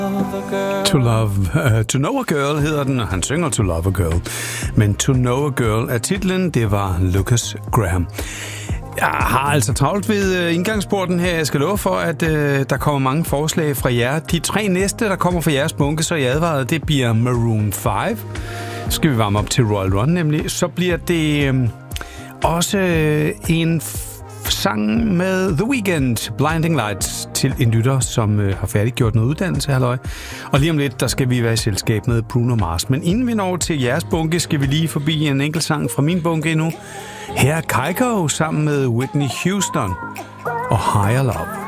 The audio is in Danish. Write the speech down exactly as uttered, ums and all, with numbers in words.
To Love, uh, To Know a Girl hedder den, og han synger To Love a Girl. Men To Know a Girl er titlen, det var Lukas Graham. Jeg har altså travlt ved indgangsporten her. Jeg skal love for, at øh, der kommer mange forslag fra jer. De tre næste, der kommer fra jeres bunke, så jeg advaret, det bliver Maroon fem. Så skal vi varme op til Royal Run nemlig. Så bliver det øh, også øh, en f- sang med The Weeknd, Blinding Lights, til en lytter, som øh, har færdiggjort noget uddannelse, halløj. Og lige om lidt, der skal vi være i selskab med Bruno Mars. Men inden vi når til jeres bunke, skal vi lige forbi en enkelt sang fra min bunke endnu. Her er Kygo sammen med Whitney Houston og Higher Love.